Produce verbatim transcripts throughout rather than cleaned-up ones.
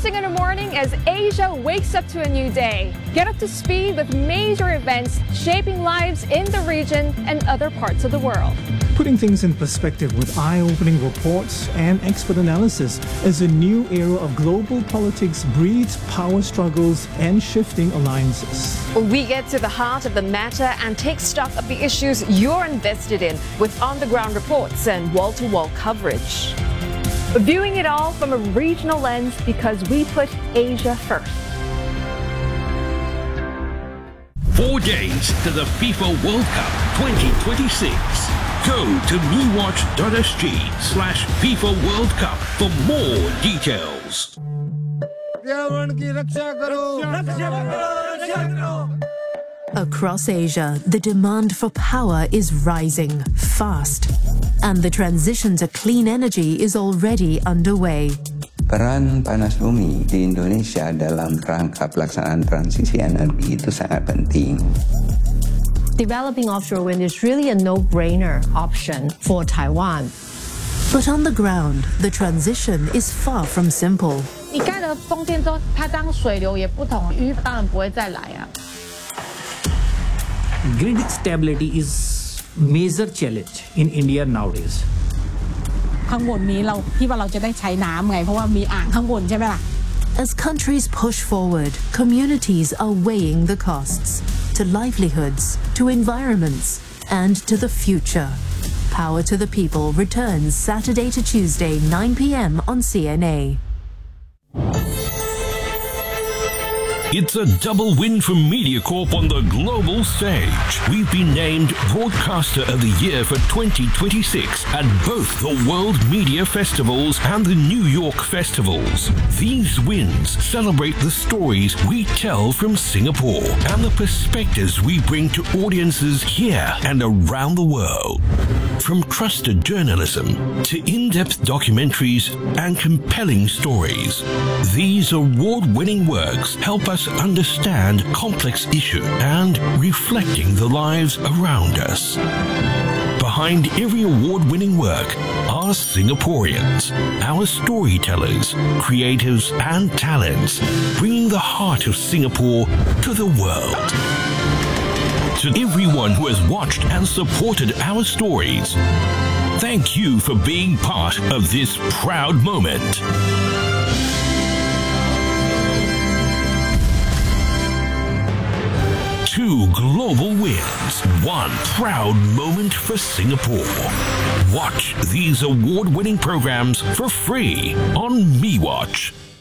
First thing in the morning as Asia wakes up to a new day. Get up to speed with major events shaping lives in the region and other parts of the world. Putting things in perspective with eye-opening reports and expert analysis as a new era of global politics breeds power struggles and shifting alliances. We get to the heart of the matter and take stock of the issues you're invested in with on-the-ground reports and wall-to-wall coverage. Viewing it all from a regional lens because we put Asia first. Four days to the FIFA World Cup twenty twenty-six. Go to mewatch.sg slash FIFA World Cup for more details. Across Asia, the demand for power is rising fast, and the transition to clean energy is already underway. Peran panas bumi di Indonesia dalam rangka pelaksanaan transisi energi itu sangat penting. Developing offshore wind is really a no-brainer option for Taiwan. But on the ground, the transition is far from simple. 你盖了风电之后，它当水流也不同，鱼当然不会再来啊。 Grid stability is major challenge in India nowadays. ข้างบนนี้เราที่ว่าเราจะได้ใช้น้ำไงเพราะว่ามีอ่างข้างบนใช่ไหมล่ะ As countries push forward, communities are weighing the costs to livelihoods, to environments, and to the future. Power to the People returns Saturday to Tuesday, nine p m on C N A. It's a double win for MediaCorp on the global stage. We've been named Broadcaster of the Year for twenty twenty-six at both the World Media Festivals and the New York Festivals. These wins celebrate the stories we tell from Singapore and the perspectives we bring to audiences here and around the world. From trusted journalism to in-depth documentaries and compelling stories, these award-winning works help us understand complex issues and reflecting the lives around us. Behind every award-winning work are Singaporeans, our storytellers, creatives and talents, bringing the heart of Singapore to the world. To everyone who has watched and supported our stories, thank you for being part of this proud moment. Two global wins, one proud moment for Singapore. Watch these award-winning programs for free on MeWatch.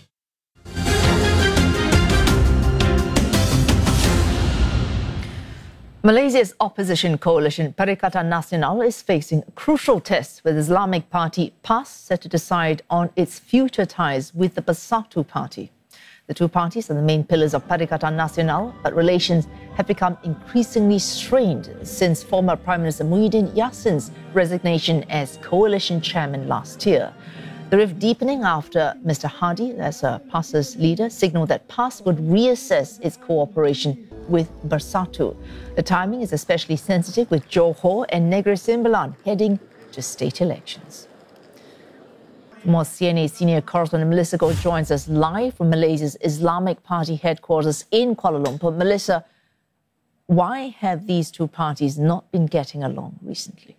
Malaysia's opposition coalition Perikatan Nasional is facing a crucial test with Islamic party P A S set to decide on its future ties with the Bersatu party. The two parties are the main pillars of Perikatan Nasional, but relations have become increasingly strained since former Prime Minister Muhyiddin Yassin's resignation as coalition chairman last year. The rift deepening after Mister Hadi, as a P A S's leader, signaled that P A S would reassess its cooperation with Bersatu. The timing is especially sensitive with Johor and Negeri Sembilan heading to state elections. More C N A senior correspondent Melissa Goh joins us live from Malaysia's Islamic Party headquarters in Kuala Lumpur. Melissa, why have these two parties not been getting along recently?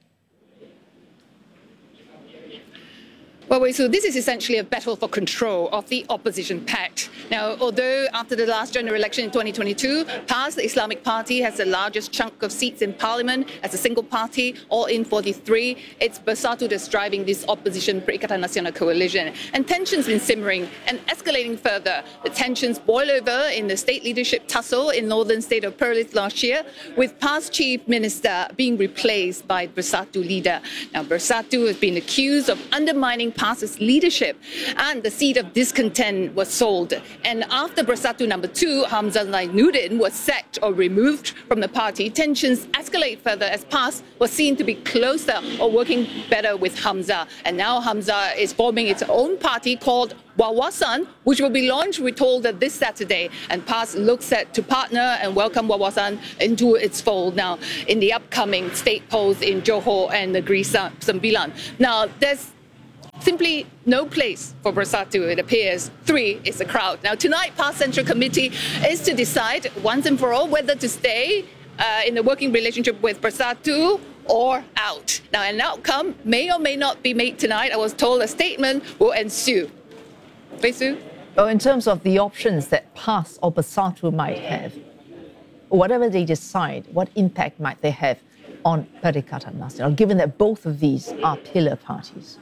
Well, so this is essentially a battle for control of the opposition pact. Now, although after the last general election in twenty twenty-two, P A S, the Islamic Party, has the largest chunk of seats in parliament as a single party, all in forty-three, it's Bersatu that's driving this opposition Perikatan Nasional coalition. And tensions been simmering and escalating further. The tensions boil over in the state leadership tussle in northern state of Perlis last year, with P A S chief minister being replaced by Bersatu leader. Now, Bersatu has been accused of undermining P A S's leadership, and the seat of discontent was sold. And after Bersatu number two, Hamzah Zainuddin, was sacked or removed from the party, tensions escalate further as P A S was seen to be closer or working better with Hamzah. And now Hamzah is forming its own party called Wawasan, which will be launched, we're told, that this Saturday. And P A S looks set to partner and welcome Wawasan into its fold now in the upcoming state polls in Johor and Negeri Sembilan. Now, there's simply no place for Bersatu, it appears. Three is the crowd. Now, tonight, PAS Central Committee is to decide once and for all whether to stay uh, in the working relationship with Bersatu or out. Now, an outcome may or may not be made tonight. I was told a statement will ensue. Wei Su? Oh, in terms of the options that PAS or Bersatu might have, whatever they decide, what impact might they have on Perikatan Nasional, given that both of these are pillar parties?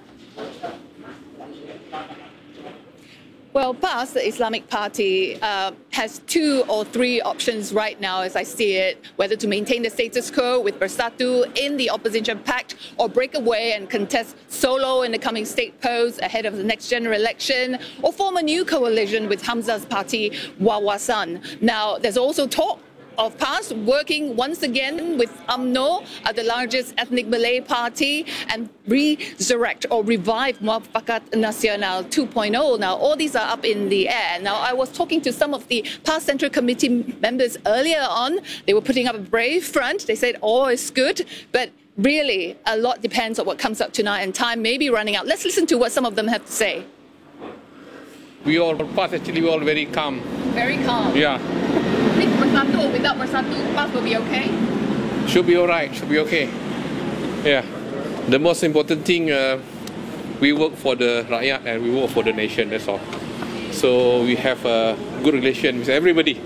Well, PAS, the Islamic Party, uh, has two or three options right now, as I see it, whether to maintain the status quo with Bersatu in the opposition pact or break away and contest solo in the coming state polls ahead of the next general election, or form a new coalition with Hamza's party, Wawasan. Now, there's also talk of PAS working once again with U M N O, uh, the largest ethnic Malay party, and resurrect or revive Muafakat Nasional two point oh. Now, all these are up in the air. Now, I was talking to some of the PAS Central Committee members earlier on. They were putting up a brave front. They said all is good, but really a lot depends on what comes up tonight, and time may be running out. Let's listen to what some of them have to say. We all, PAS actually, we all very calm. Very calm. Yeah. With Bersatu or without Bersatu, PAS will be okay? Should be all right, should be okay. Yeah. The most important thing, uh, we work for the rakyat and we work for the nation, that's all. So we have a good relation with everybody.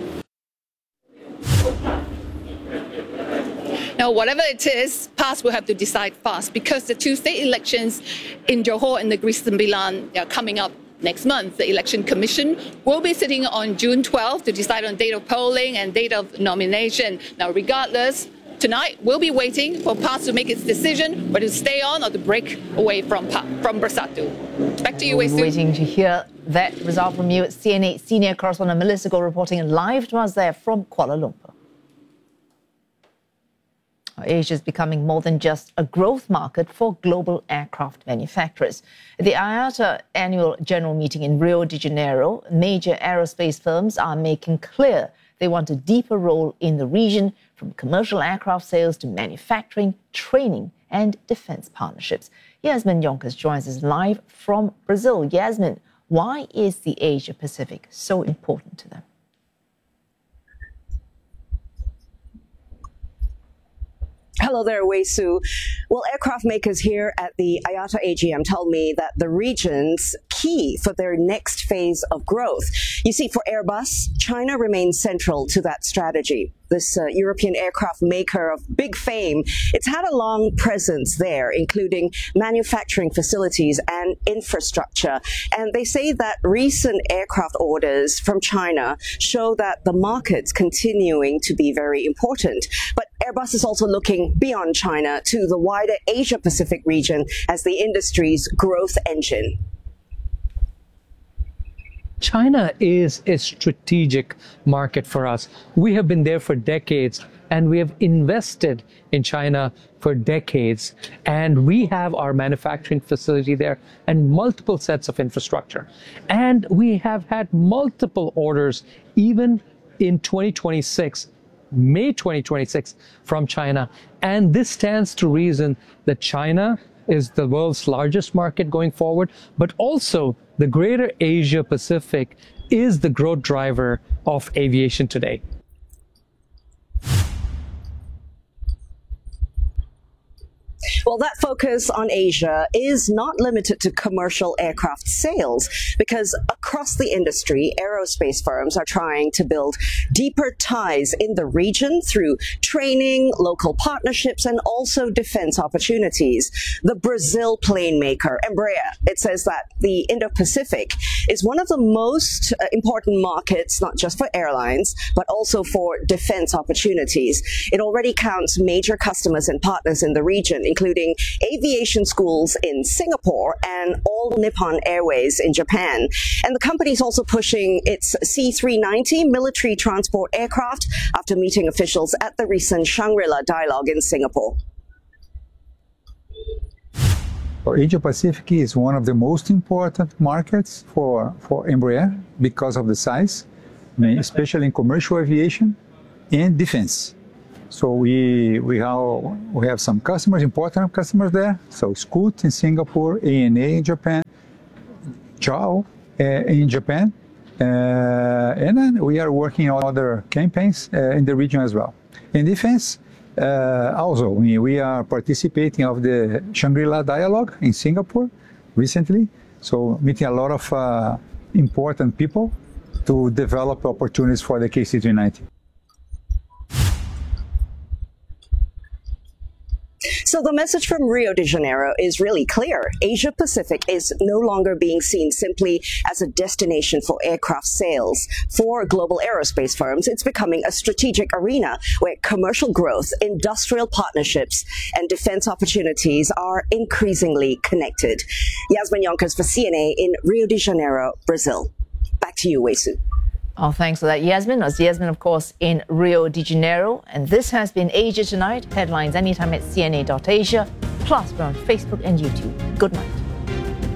Now, whatever it is, PAS will have to decide fast, because the two state elections in Johor and Negeri Sembilan are coming up next month. The Election Commission will be sitting on June twelfth to decide on date of polling and date of nomination. Now, regardless, tonight we'll be waiting for PAS to make its decision whether to stay on or to break away from from Bersatu. Back to you, Wei Su. Waiting to hear that result from you. C N A senior correspondent Melissa Goh reporting live to us there from Kuala Lumpur. Asia is becoming more than just a growth market for global aircraft manufacturers. At the I A T A annual general meeting in Rio de Janeiro, major aerospace firms are making clear they want a deeper role in the region, from commercial aircraft sales to manufacturing, training and defense partnerships. Yasmin Yonkers joins us live from Brazil. Yasmin, why is the Asia Pacific so important to them? Hello there, Wei Su. Well, aircraft makers here at the I A T A A G M told me that the region's key for their next phase of growth. You see, for Airbus, China remains central to that strategy. This uh, European aircraft maker of big fame, it's had a long presence there, including manufacturing facilities and infrastructure. And they say that recent aircraft orders from China show that the market's continuing to be very important. But Airbus is also looking beyond China to the wider Asia-Pacific region as the industry's growth engine. China is a strategic market for us. We have been there for decades, and we have invested in China for decades. And we have our manufacturing facility there and multiple sets of infrastructure. And we have had multiple orders, even in twenty twenty-six, May twenty twenty-six, from China. And this stands to reason that China is the world's largest market going forward, but also the greater Asia Pacific is the growth driver of aviation today. Well, that focus on Asia is not limited to commercial aircraft sales, because across the industry, aerospace firms are trying to build deeper ties in the region through training, local partnerships, and also defense opportunities. The Brazil plane maker, Embraer, it says that the Indo-Pacific is one of the most uh, important markets, not just for airlines, but also for defense opportunities. It already counts major customers and partners in the region, including aviation schools in Singapore and All Nippon Airways in Japan. And the company is also pushing its C three ninety military transport aircraft after meeting officials at the recent Shangri-La Dialogue in Singapore. Asia Pacific is one of the most important markets for, for Embraer because of the size, especially in commercial aviation and defense. So we we have we have some customers, important customers there. So Scoot in Singapore, A N A in Japan, Chao uh, in Japan, uh, and then we are working on other campaigns uh, in the region as well. In defense, uh, also we, we are participating of the Shangri-La Dialogue in Singapore recently. So meeting a lot of uh, important people to develop opportunities for the K C three ninety. So the message from Rio de Janeiro is really clear. Asia Pacific is no longer being seen simply as a destination for aircraft sales. For global aerospace firms, it's becoming a strategic arena where commercial growth, industrial partnerships, and defense opportunities are increasingly connected. Yasmin Yonkers for C N A in Rio de Janeiro, Brazil. Back to you, Wei Su. Oh, thanks for that, Yasmin. That's Yasmin, of course, in Rio de Janeiro. And this has been Asia Tonight. Headlines anytime at C N A dot Asia. Plus, we're on Facebook and YouTube. Good night.